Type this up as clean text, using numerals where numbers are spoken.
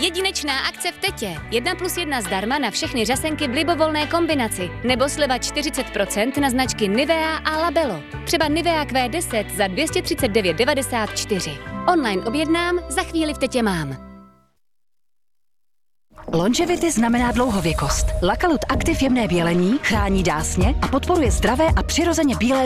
Jedinečná akce v Tetě. 1+1 zdarma na všechny řasenky v libovolné kombinaci. Nebo sleva 40% na značky Nivea a Labello. Třeba Nivea Q10 za 239,94. Online objednám, za chvíli v Tetě mám. Longevity znamená dlouhověkost. Lakalut Active jemné bělení chrání dásně a podporuje zdravé a přirozeně bílé